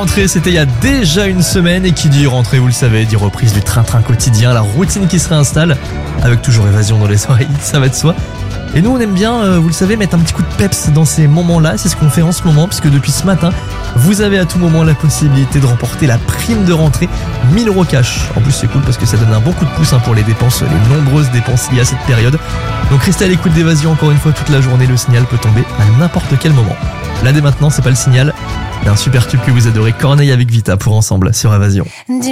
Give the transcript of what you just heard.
rentrée, c'était il y a déjà une semaine. Et qui dit rentrée, vous le savez, dit reprise du train-train quotidien, la routine qui se réinstalle, avec toujours évasion dans les oreilles, ça va de soi. Et nous on aime bien, vous le savez, mettre un petit coup de peps dans ces moments-là. C'est ce qu'on fait en ce moment, puisque depuis ce matin, vous avez à tout moment la possibilité de remporter la prime de rentrée, 1000 € cash. En plus c'est cool parce que ça donne un bon coup de pouce pour les dépenses, les nombreuses dépenses liées à cette période. Donc restez à l'écoute d'Évasion encore une fois toute la journée, le signal peut tomber à n'importe quel moment. Là dès maintenant, c'est pas le signal, mais un super tube que vous adorez, Corneille avec Vita pour Ensemble sur Évasion.